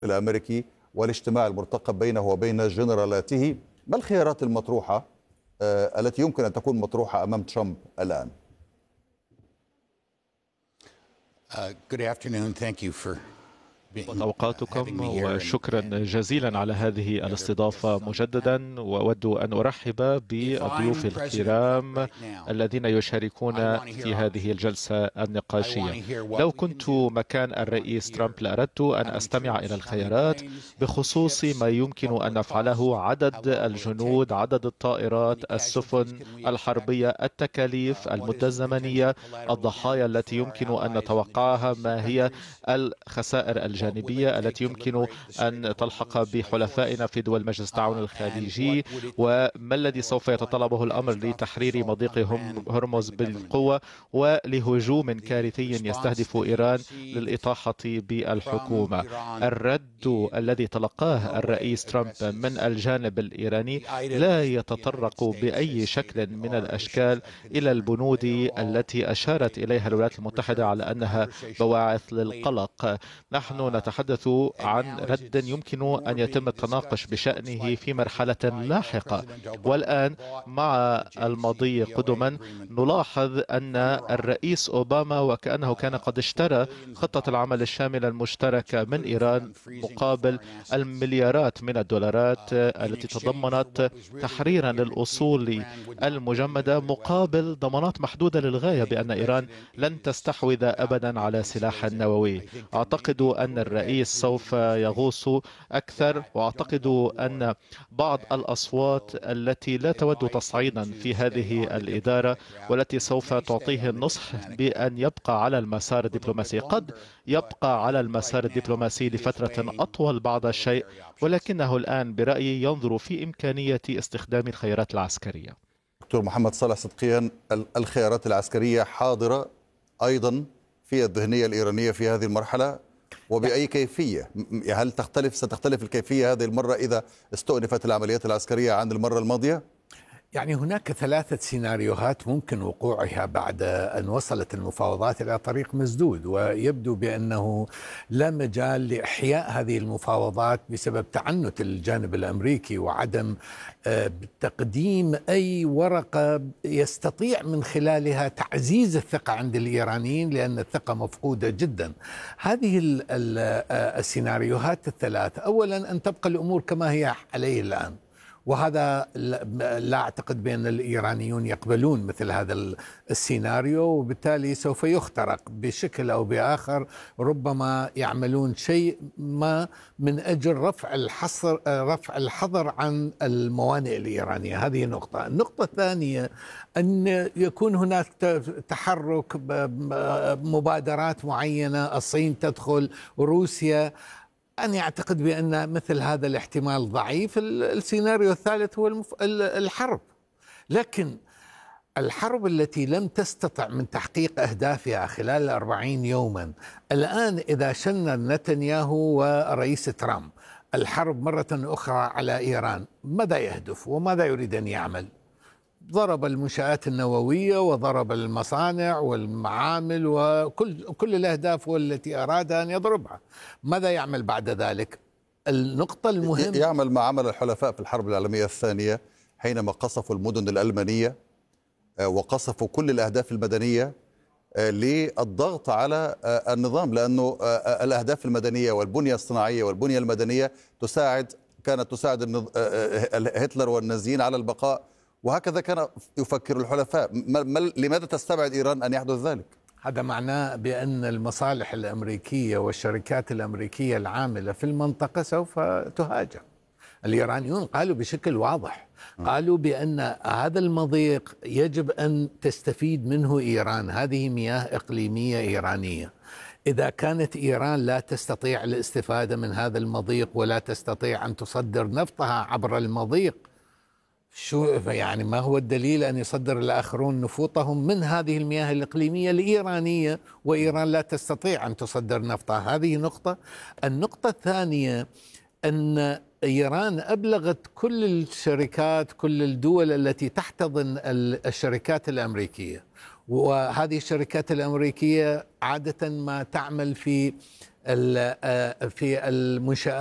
الأمريكي والاجتماع المرتقب بينه وبين جنرالاته. ما الخيارات المطروحة التي يمكن أن تكون مطروحة أمام ترامب الآن؟ Good afternoon. Thank you for وتوقعاتكم وشكرا جزيلا على هذه الاستضافة مجددا، وأود أن أرحب بالضيوف الكرام الذين يشاركون في هذه الجلسة النقاشية. لو كنت مكان الرئيس ترامب لأردت أن أستمع إلى الخيارات بخصوص ما يمكن أن نفعله: عدد الجنود، عدد الطائرات، السفن الحربية، التكاليف، المدة الزمنية، الضحايا التي يمكن أن نتوقعها، ما هي الخسائر الجانبية التي يمكن أن تلحق بحلفائنا في دول مجلس التعاون الخليجي، وما الذي سوف يتطلبه الأمر لتحرير مضيق هرمز بالقوة ولهجوم كارثي يستهدف إيران للإطاحة بالحكومة. الرد الذي تلقاه الرئيس ترامب من الجانب الإيراني لا يتطرق بأي شكل من الأشكال إلى البنود التي أشارت إليها الولايات المتحدة على أنها بواعث للقلق. نحن نتحدث عن رد يمكن أن يتم التناقش بشأنه في مرحلة لاحقة، والآن مع المضي قدما نلاحظ أن الرئيس أوباما وكأنه كان قد اشترى خطة العمل الشاملة المشتركة من إيران مقابل المليارات من الدولارات التي تضمنت تحريرا للأصول المجمدة مقابل ضمانات محدودة للغاية بأن إيران لن تستحوذ أبدا على سلاح نووي. أعتقد أن الرئيس سوف يغوص أكثر، وأعتقد أن بعض الأصوات التي لا تود تصعيدا في هذه الإدارة والتي سوف تعطيه النصح بأن يبقى على المسار الدبلوماسي قد يبقى على المسار الدبلوماسي لفترة أطول بعض الشيء، ولكنه الآن برأيي ينظر في إمكانية استخدام الخيارات العسكرية. دكتور محمد صالح صدقيان، الخيارات العسكرية حاضرة أيضا في الذهنية الإيرانية في هذه المرحلة، وبأي كيفية؟ هل ستختلف الكيفية هذه المرة إذا استؤنفت العمليات العسكرية عن المرة الماضية؟ يعني هناك 3 سيناريوهات ممكن وقوعها بعد أن وصلت المفاوضات إلى طريق مسدود، ويبدو بأنه لا مجال لإحياء هذه المفاوضات بسبب تعنت الجانب الأمريكي وعدم تقديم أي ورقة يستطيع من خلالها تعزيز الثقة عند الإيرانيين، لأن الثقة مفقودة جدا. هذه السيناريوهات ال3: أولا أن تبقى الأمور كما هي عليه الآن، وهذا لا أعتقد بأن الإيرانيون يقبلون مثل هذا السيناريو، وبالتالي سوف يخترق بشكل أو بآخر. ربما يعملون شيء ما من أجل رفع الحظر عن الموانئ الإيرانية. هذه نقطة. النقطة الثانية أن يكون هناك تحرك، مبادرات معينة، الصين تدخل، روسيا. أنا أعتقد بأن مثل هذا الاحتمال ضعيف. السيناريو الثالث هو الحرب، لكن الحرب التي لم تستطع من تحقيق أهدافها خلال 40 يوما. الآن إذا شن نتنياهو ورئيس ترامب الحرب مرة أخرى على إيران، ماذا يهدف وماذا يريد أن يعمل؟ ضرب المنشآت النووية وضرب المصانع والمعامل وكل الأهداف والتي أراد أن يضربها. ماذا يعمل بعد ذلك؟ النقطة المهمة، يعمل ما عمل الحلفاء في الحرب العالمية الثانية حينما قصفوا المدن الألمانية وقصفوا كل الأهداف المدنية للضغط على النظام، لأنه الأهداف المدنية والبنية الصناعية والبنية المدنية كانت تساعد هتلر والنازيين على البقاء، وهكذا كان يفكر الحلفاء. لماذا تستبعد إيران أن يحدث ذلك؟ هذا معناه بأن المصالح الأمريكية والشركات الأمريكية العاملة في المنطقة سوف تهاجم. الإيرانيون قالوا بشكل واضح، قالوا بأن هذا المضيق يجب أن تستفيد منه إيران، هذه مياه إقليمية إيرانية. إذا كانت إيران لا تستطيع الاستفادة من هذا المضيق ولا تستطيع أن تصدر نفطها عبر المضيق، شو يعني ما هو الدليل أن يصدر الآخرون نفوطهم من هذه المياه الإقليمية الإيرانية وإيران لا تستطيع أن تصدر نفطها؟ هذه نقطة. النقطة الثانية أن إيران أبلغت كل الشركات، كل الدول التي تحتضن الشركات الأمريكية، وهذه الشركات الأمريكية عادة ما تعمل في في المنشآت